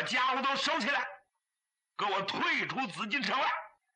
家伙都收起来，给我退出紫禁城来。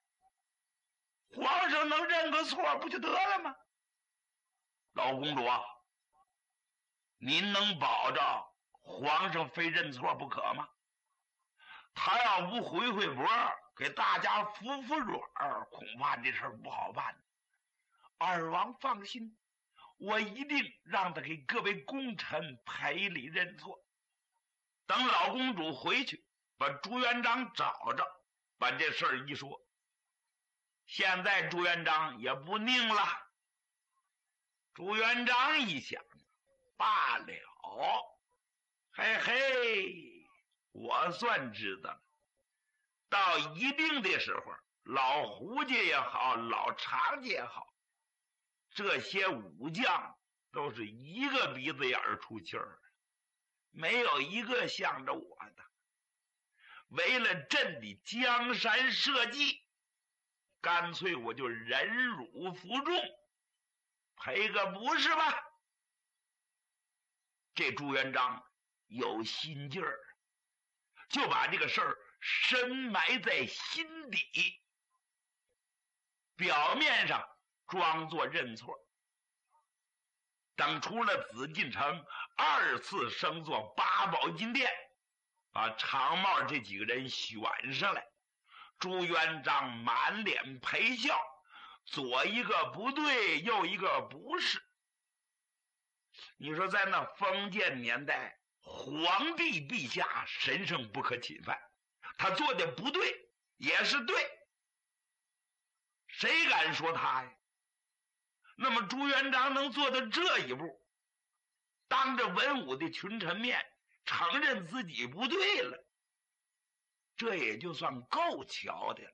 皇上能认个错不就得了吗？老公主啊，您能保证皇上非认错不可吗？他要不回脖给大家服软，恐怕这事儿不好办。二王放心，我一定让他给各位功臣赔礼认错。等老公主回去，把朱元璋找着，把这事儿一说。现在朱元璋也不宁了。朱元璋一想，罢了，嘿嘿，我算知道了。到一定的时候，老胡家也好，老常家也好，这些武将都是一个鼻子眼儿出气儿，没有一个向着我的。为了朕的江山社稷，干脆我就忍辱负重，赔个不是吧？这朱元璋有心劲儿，就把这个事儿深埋在心底，表面上装作认错。等出了紫禁城，二次升做八宝金殿，把长帽这几个人选上来。朱元璋满脸陪笑，左一个不对，右一个不是。你说在那封建年代，皇帝陛下神圣不可侵犯，他做的不对也是对，谁敢说他呀？那么朱元璋能做到这一步，当着文武的群臣面承认自己不对了，这也就算够瞧的了。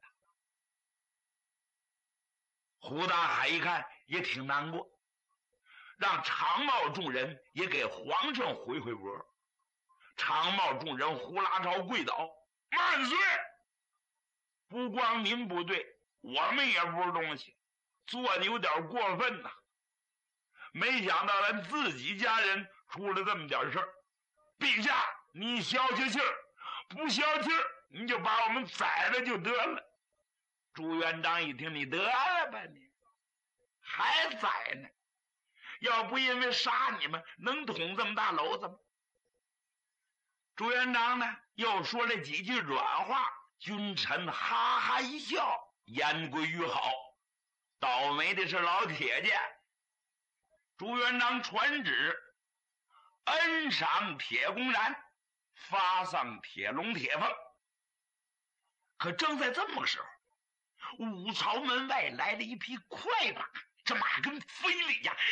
胡大海一看也挺难过，让长帽众人也给皇上回脖。长帽众人呼啦朝跪倒，万岁！不光您不对，我们也不是东西，做的有点过分呐。没想到咱自己家人出了这么点事儿，陛下你消消气儿，不消气儿你就把我们宰了就得了。朱元璋一听，你得了吧你，还宰呢？要不因为杀你们，能捅这么大篓子吗？朱元璋呢，又说了几句软话，君臣哈哈一笑，言归于好。倒霉的是老铁家。朱元璋传旨，恩赏铁公然，发丧铁笼铁凤。可正在这么个时候，武朝门外来了一匹快马，这马跟飞了一样，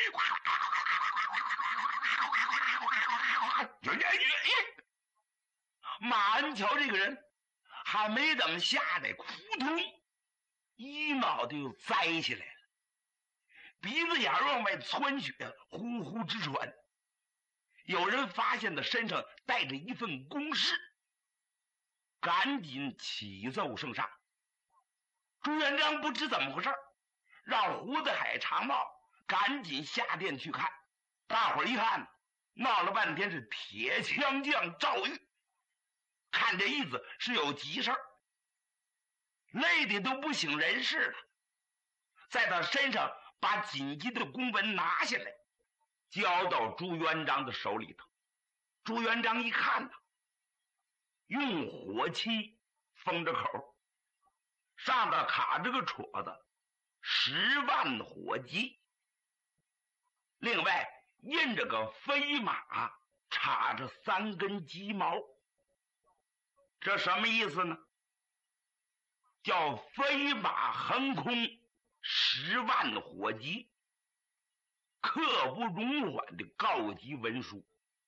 马恩桥这个人还没等下来，扑通一脑袋就栽下来了，鼻子眼往外窜血，呼呼直喘。有人发现他身上带着一份公事，赶紧启奏圣上。朱元璋不知怎么回事，让胡子海长帽赶紧下殿去看。大伙儿一看，闹了半天是铁枪将赵玉，看这意思是有急事儿，累的都不省人事了，在他身上把紧急的公文拿下来，交到朱元璋的手里头。朱元璋一看呢，用火漆封着口，上头卡着个戳子，10万火急，另外印着个飞马，插着3根鸡毛。这什么意思呢？叫飞马横空，10万火急，刻不容缓的告急文书。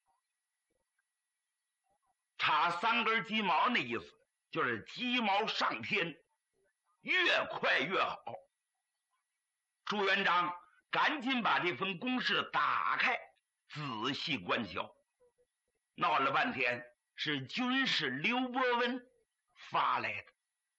插3根鸡毛那意思就是鸡毛上天，越快越好。朱元璋赶紧把这份公事打开，仔细观瞧。闹了半天是军士刘伯温发来的。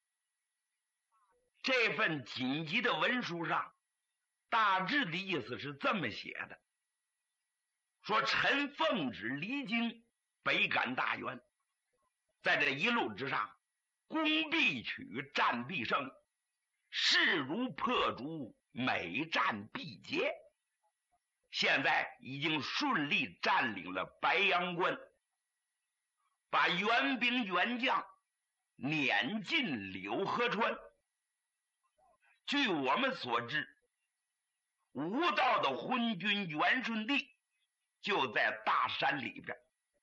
这份紧急的文书上大致的意思是这么写的，说臣奉旨离京，北赶大员， 在这一路之上，攻必取，战必胜，势如破竹，每战必捷。现在已经顺利占领了白阳关，把援兵援将撵进柳河川。据我们所知，吴道的昏君元顺帝就在大山里边。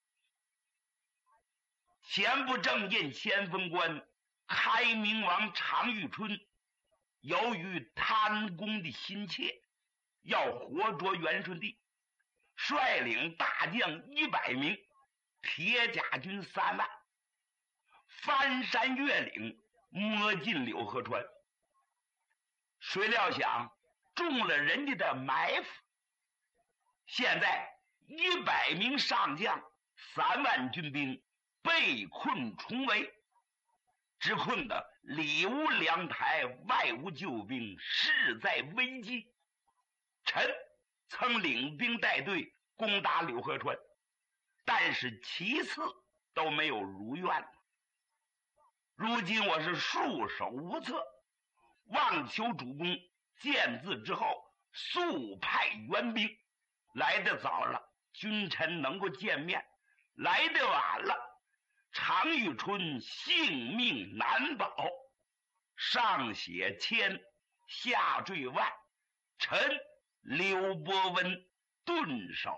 前不正印先锋官开明王常遇春由于贪功的心切，要活捉元顺帝，率领大将100名，铁甲军3万，翻山越岭，摸进柳河川。谁料想中了人家的埋伏，现在100名上将，3万军兵被困重围，只困得里无粮台，外无救兵，势在危机。臣曾领兵带队攻打柳河川，但是7次都没有如愿。如今我是束手无策，望求主公见字之后速派援兵。来得早了，君臣能够见面；来得晚了，常遇春性命难保。上写千，下坠万，臣刘伯温顿首。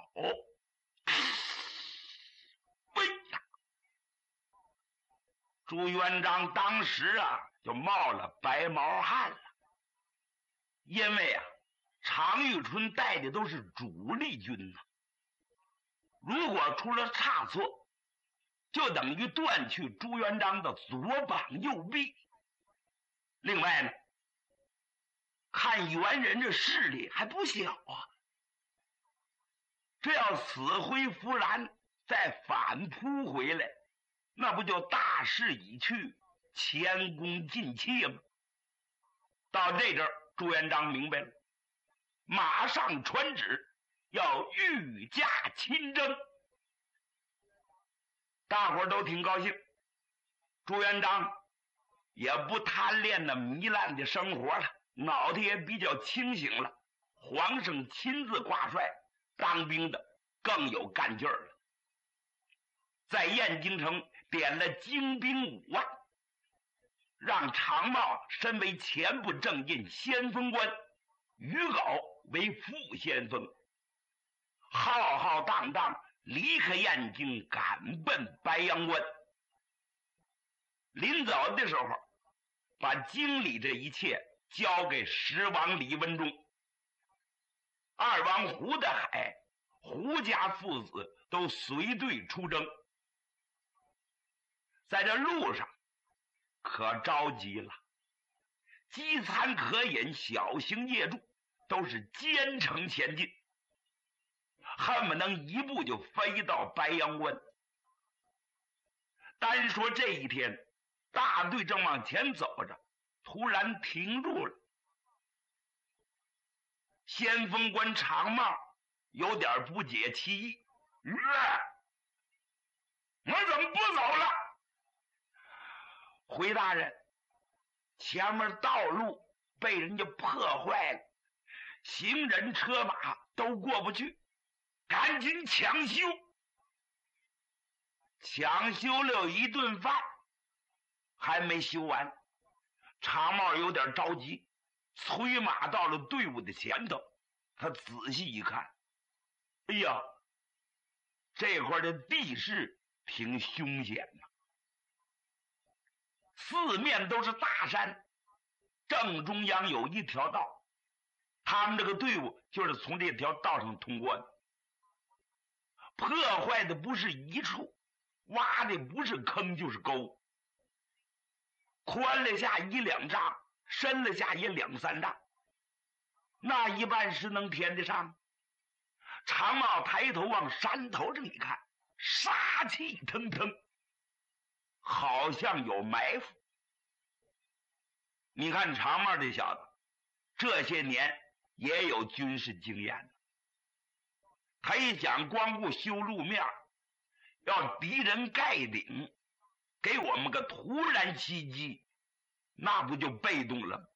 朱元璋当时就冒了白毛汗了，因为常遇春带的都是主力军如果出了差错，就等于断去朱元璋的左膀右臂。另外呢，看元人这势力还不小这要死灰复燃，再反扑回来，那不就大势已去，前功尽弃吗？到这阵朱元璋明白了，马上传旨要御驾亲征。大伙儿都挺高兴，朱元璋也不贪恋那糜烂的生活了，脑袋也比较清醒了。皇上亲自挂帅，当兵的更有干劲儿了。在燕京城点了精兵5万，让常茂身为前部正印先锋官，于杲为副先锋，浩浩荡荡离开燕京，赶奔白阳关。临走的时候，把经理这一切交给10王李文忠。2王胡德海、胡家父子都随队出征。在这路上可着急了，饥餐渴饮，小行夜住，都是兼程前进，恨不能一步就飞到白阳关。单说这一天，大队正往前走着，突然停住了。先锋官常茂有点不解其意，我怎么不走了？回大人，前面道路被人家破坏了，行人车马都过不去，赶紧抢修。抢修了一顿饭，还没修完，常茂有点着急，催马到了队伍的前头。他仔细一看，哎呀，这块的地势挺凶险呐，四面都是大山，正中央有一条道，他们这个队伍就是从这条道上通过的。破坏的不是一处，挖的不是坑就是沟，宽了下1-2丈，深了下也2-3丈，那一半是能填得上。常茂抬头往山头上一看，杀气腾腾，好像有埋伏。你看常茂这小子这些年也有军事经验，他一想光顾修路面，要敌人盖顶， 给我们个突然袭击，那不就被动了吗？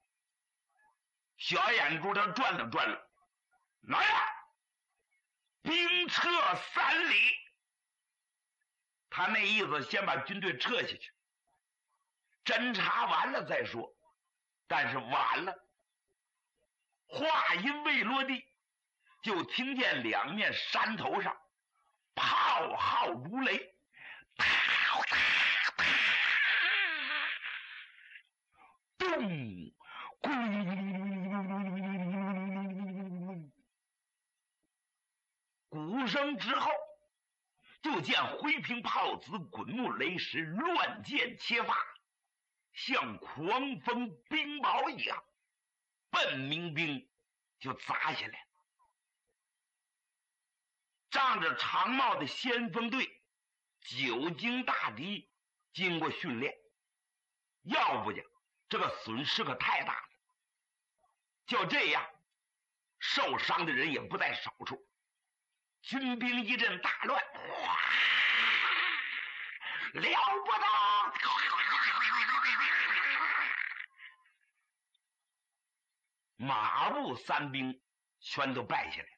小眼珠他转了转了，来呀，兵撤3里。他那意思先把军队撤下去，侦查完了再说。但是晚了，话音未落地，就听见两面山头上炮号如雷，咚咕，鼓声之后，就见灰瓶炮子滚木雷石，乱箭切发，像狂风冰雹一样，奔民兵就砸下来。仗着长茂的先锋队久经大敌，经过训练，要不讲这个损失可太大了。就这样，受伤的人也不在少数。军兵一阵大乱，了不得！马步3兵全都败下来。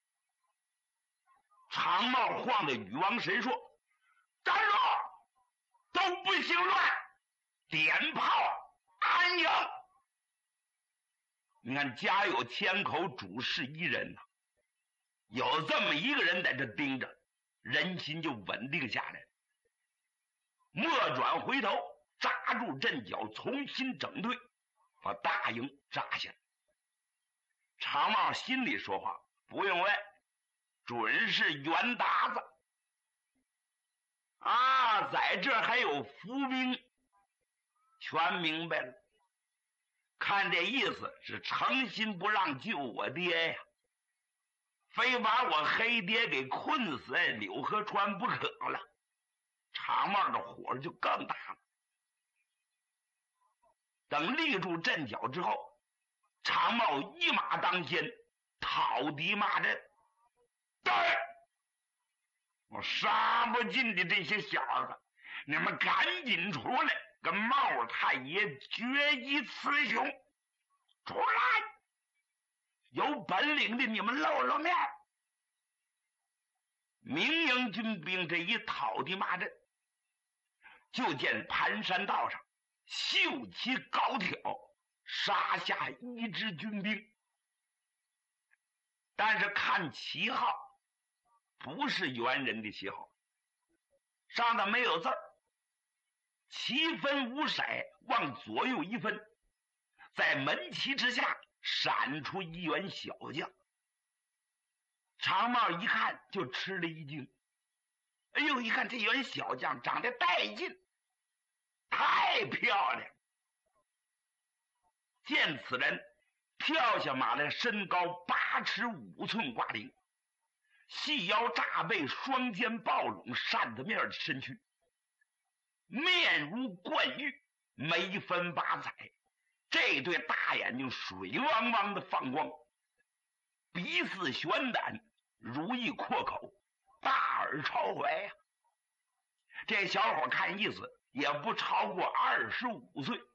长茂晃着禹王神说：“站住！都不行乱，点炮安营。”你看，家有千口，主事一人呐。有这么一个人在这盯着，人心就稳定下来了。莫转回头，扎住阵脚，重新整队，把大营扎下来。长茂心里说话：“不用问，准是袁达子啊，在这还有伏兵。”全明白了，看这意思是诚心不让救我爹呀，非把我黑爹给困死在柳河川不可了。长茂的火就更大了。等立住阵脚之后，长茂一马当先，讨敌骂阵。对，我杀不尽的这些小子，你们赶紧出来，跟茂太爷决一雌雄！出来！有本领的你们露露面！明营军兵这一讨敌骂阵，就见盘山道上秀起高挑，杀下一支军兵。但是看旗号，不是猿人的旗号，上头没有字儿，旗分5色，往左右一分，在门旗之下闪出一员小将。长茂一看就吃了一惊，哎呦，一看这员小将长得带劲，太漂亮。见此人跳下马来，身高8尺5寸挂领，细腰炸背，双肩抱拢，扇子面的身躯，面如冠玉，眉分8彩，这对大眼睛水汪汪的放光，鼻似悬胆，如意阔口，大耳朝怀呀。这小伙看意思也不超过25岁。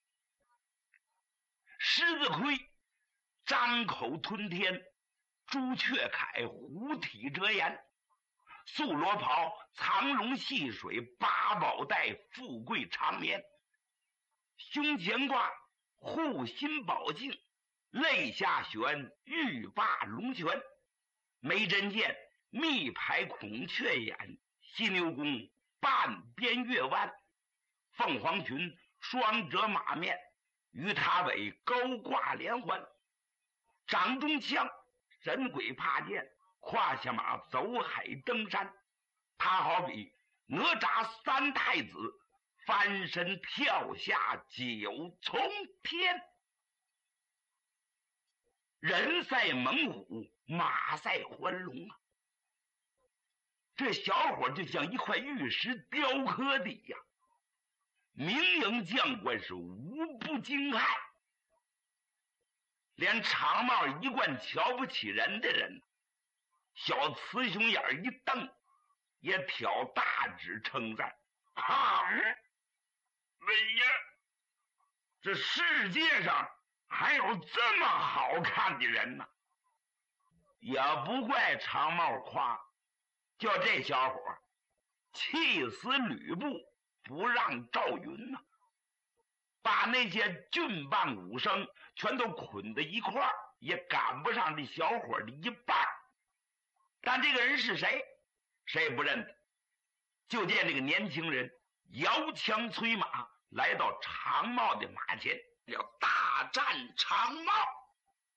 狮子盔张口吞天，朱雀铠虎体遮颜，素罗袍藏龙戏水，八宝带富贵长眠，胸前挂护心宝镜，肋下悬玉发龙泉，眉针剑密排孔雀眼，犀牛弓半边月弯，凤凰裙双折马面，鱼塔尾钩挂连环，掌中枪神鬼怕剑，胯下马走海登山。他好比哪吒3太子，翻身跳下9重天。人赛猛虎，马赛环龙啊！这小伙就像一块玉石雕刻的一样，明营将官是无不惊骇。连长茂一贯瞧不起人的人，小雌雄眼一瞪，也挑大指称赞：“ 文爷，这世界上还有这么好看的人呢？也不怪长帽夸，就这小伙气死吕布，不让赵云呢，把那些郡办武生全都捆在一块儿，也赶不上这小伙的一半。但这个人是谁？谁也不认得。就见这个年轻人摇枪催马，来到长帽的马前，要大战长帽。